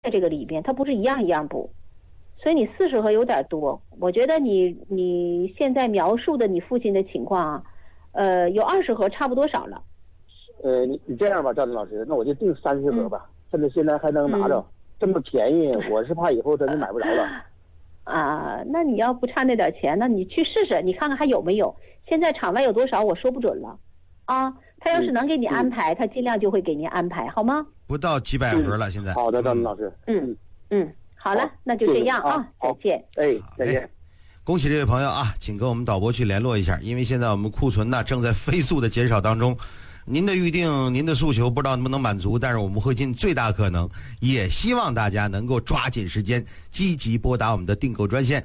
这个里边，它不是一样一样补，所以你40盒有点多。我觉得你现在描述的你父亲的情况啊，有20盒差不多少了。 你这样吧，赵林老师，那我就定30盒吧，趁着现在还能拿着，这么便宜，我是怕以后真的买不着了。 那你要不差那点钱，那你去试试，你看看还有没有。现在场外有多少我说不准了，他要是能给你安排，他尽量就会给您安排，好吗？ 不到几百盒了，现在。 好的，赵林老师。 好了，那就这样啊，再见。 再见。 恭喜这位朋友啊，请跟我们导播去联络一下，因为现在我们库存呢正在飞速的减少当中。您的预定、您的诉求不知道能不能满足，但是我们会尽最大可能，也希望大家能够抓紧时间，积极拨打我们的订购专线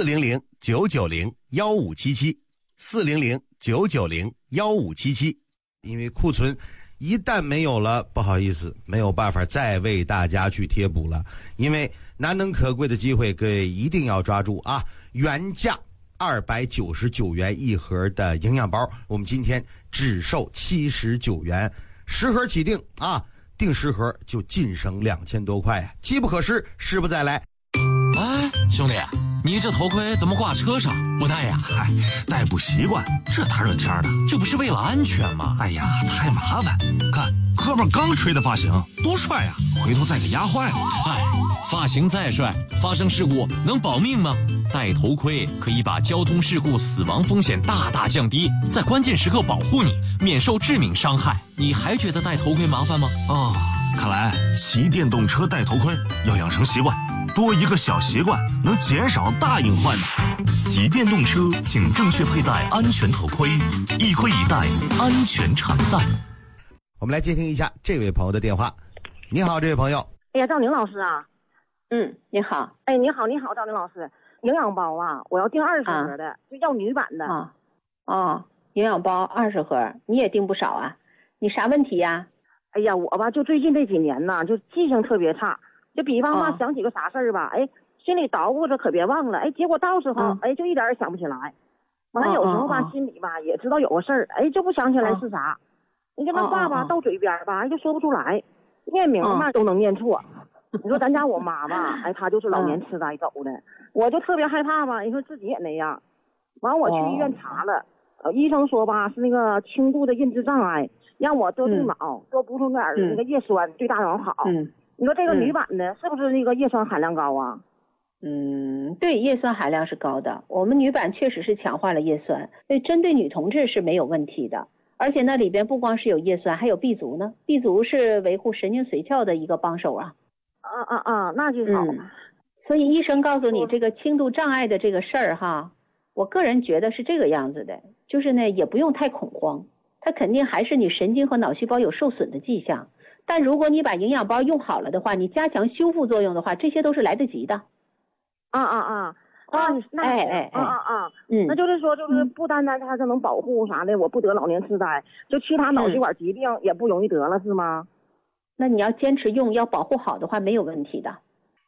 400-990-1577，400-990-1577。因为库存一旦没有了，不好意思，没有办法再为大家去贴补了，因为难能可贵的机会，各位一定要抓住啊！原价299元一盒的营养包，我们今天只售79元，10盒起订啊，订10盒就净省2000多块呀，机不可失，失不再来。 哎，兄弟，你这头盔怎么挂车上不戴呀？ 嗨，戴不习惯，这大热天的， 这不是为了安全吗？ 哎呀，太麻烦。看哥们刚吹的发型多帅呀，回头再给压坏了。 嗨，发型再帅，发生事故能保命吗？戴头盔可以把交通事故死亡风险大大降低，在关键时刻保护你，免受致命伤害。你还觉得戴头盔麻烦吗？ 看来骑电动车戴头盔要养成习惯，多一个小习惯能减少大隐患呢。 骑电动车请正确佩戴安全头盔，一盔一戴，安全常在。 我们来接听一下这位朋友的电话。你好，这位朋友。 哎呀，赵宁老师啊。 你好。 哎，你好，赵宁老师。营养包啊，我要订20盒的，就要女版的。 营养包20盒，你也订不少啊。你啥问题呀？ 哎呀，我吧就最近这几年呢，就记性特别差。就比方吧，想起个啥事儿吧，心里捣鼓着可别忘了，结果到时候就一点也想不起来。完了有时候吧，心里吧也知道有个事儿，就不想起来是啥。你这话吧到嘴边吧就说不出来，念名嘛都能念错。你说咱家我妈吧，她就是老年痴呆走的，我就特别害怕吧，你说自己也那样。完我去医院查了，医生说吧是那个轻度的认知障碍，让我多动脑，多补充点那个叶酸，对大脑好。你说这个女版的是不是那个叶酸含量高啊？ 对，叶酸含量是高的，我们女版确实是强化了叶酸，所以针对女同志是没有问题的。而且那里边不光是有叶酸，还有 B 族呢。B 族是维护神经髓鞘的一个帮手啊。 那就好。 所以医生告诉你这个轻度障碍的这个事儿哈，我个人觉得是这个样子的，就是呢也不用太恐慌，它肯定还是你神经和脑细胞有受损的迹象。但如果你把营养包用好了的话，你加强修复作用的话，这些都是来得及的。 那就是说，就是不单单它就能保护啥的，我不得老年痴呆，就其他脑血管疾病也不容易得了，是吗？ 那你要坚持用，要保护好的话，没有问题的。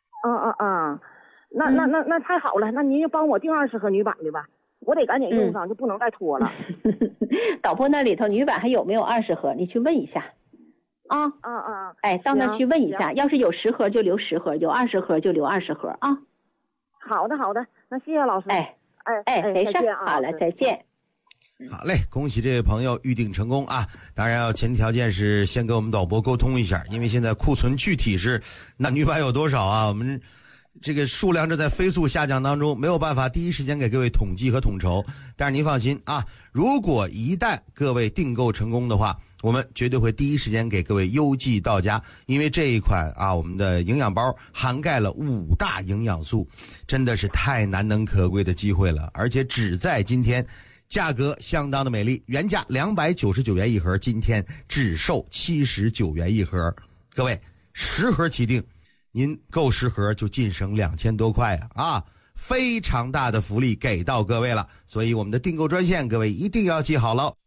那太好了，那您就帮我订20盒女版的吧，我得赶紧用上，就不能再拖了。 导播那里头女版还有没有20盒？你去问一下。到那去问一下，要是有10盒就留10盒，有20盒就留20盒啊。 好的，那谢谢老师。 没事，好了，再见。 好嘞，恭喜这位朋友预定成功啊！当然要前提条件是先跟我们导播沟通一下，因为现在库存具体是那女版有多少啊？我们这个数量正在飞速下降当中，没有办法第一时间给各位统计和统筹。但是您放心啊，如果一旦各位订购成功的话，我们绝对会第一时间给各位邮寄到家，因为这一款啊，我们的营养包涵盖了5大营养素，真的是太难能可贵的机会了，而且只在今天。价格相当的美丽，原价299元一盒，今天只售79元一盒。各位10盒起订，您购10盒就净省2000多块啊！非常大的福利给到各位了，所以我们的订购专线各位一定要记好了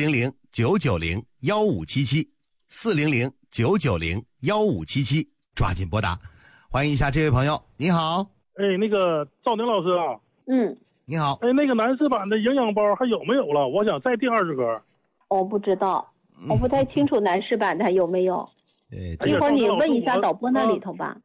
，400-990-1577，400-990-1577，抓紧拨打。欢迎一下这位朋友，你好。 那个赵宁老师啊。 你好。 那个男士版的营养包还有没有了？我想再订20盒。 我不知道，我不太清楚男士版的有没有。一会儿你问一下导播那里头吧。